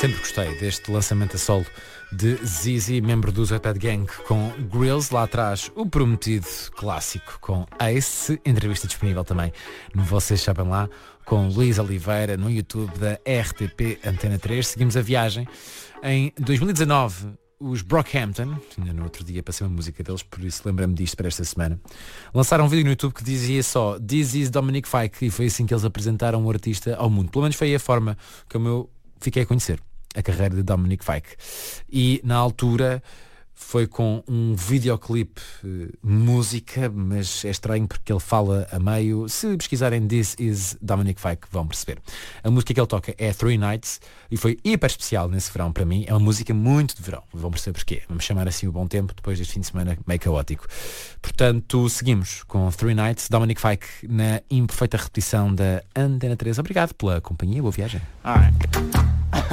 Sempre gostei deste lançamento a solo de Zizi, membro do Wetpad Gang, com Grills. Lá atrás o prometido clássico com Ace, entrevista disponível também no Vocês Sabem Lá, com Luís Oliveira no YouTube da RTP Antena 3. Seguimos a viagem. Em 2019, os Brockhampton, ainda no outro dia passei uma música deles, por isso lembrei-me disto para esta semana, lançaram um vídeo no YouTube que dizia só This is Dominic Fike, e foi assim que eles apresentaram o artista ao mundo. Pelo menos foi a forma como eu fiquei a conhecer a carreira de Dominic Fike. E na altura foi com um videoclipe, música, mas é estranho porque ele fala a meio. Se pesquisarem This is Dominic Fike vão perceber. A música que ele toca é Three Nights e foi hiper especial nesse verão para mim. É uma música muito de verão. Vão perceber porquê. Vamos chamar assim o bom tempo depois deste fim de semana meio caótico. Portanto, seguimos com Three Nights, Dominic Fike na imperfeita repetição da Antena 3. Obrigado pela companhia. Boa viagem.